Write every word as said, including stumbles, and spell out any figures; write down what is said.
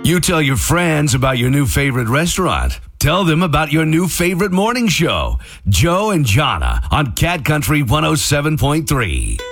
You tell your friends about your new favorite restaurant. Tell them about your new favorite morning show. Joe and Jonna on Cat Country one oh seven point three.